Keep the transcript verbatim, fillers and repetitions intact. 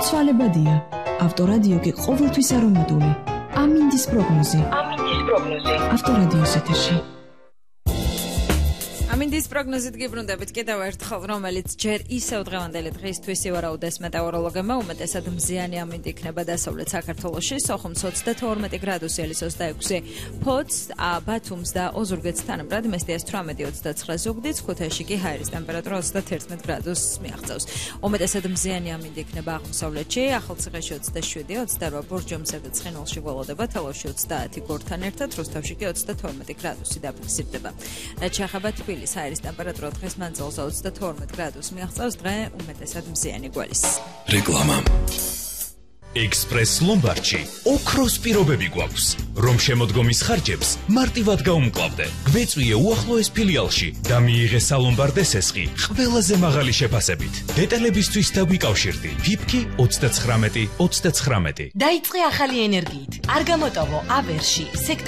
ცვალებადია. ავტორადიო კი ყოველთვის არომატული. ამინდის პროგნოზი. ამინდის პროგნოზი. ავტორადიოს ეთერში. ამინდის პროგნოზით გიბრუნდებით კიდევ ერთხელ, რომელიც ჯერ ისევ დღევანდელი დღისთვის ივარაუდეს მეტეოროლოგებმა, უმეტესად მზიანი ამინდი იქნება დასავლეთ საქართველოში, სოხუმს ოცდათორმეტი გრადუსი, ელისოს ოცდაექვსი, ფოთს, ბათუმს და ოზურგეთს თანაბრად მესტიას თვრამეტი ოცდაცხრა ზუგდიდს, ქუთაისში კი ჰაერის ტემპერატურა ოცდათერთმეტ გრადუსს მიაღწევს. უმეტესად მზიანი ამინდი იქნება აღმოსავლეთში, ახალციხეში ოცდაშვიდი, ოცდარვა ბორჯომსა და ცხინვალში გველოდება, თელავში ოცდაათი გორთან ერთად, რუსთავში კი ოცდათორმეტი გრადუსი დაფიქსირდება. რაც შეეხება თბილისს, ჰაერის ტემპერატურა დღეს მანძილზე ოცდათორმეტ გრადუსს მიაღწევს, დღე უმეტესად მზიანი გვალის. რეკლამა. ექსპრეს ლომბარდში ოქროს პირობები გვაქვს, რომ შემოდგომის ხარჯებს მარტივად გაუმკლავდე. გვეწვიე უახლოეს ფილიალში და მიიღე სალომბარდე სესხი ყველაზე მაღალი შეფასებით. დეტალებისთვის დაგვიკავშირდი. ფიფკი ოცდაცხრამეტი ოცდაცხრამეტი. დაიწყე ახალი ენერგიით. არ გამოტოვო აბერში,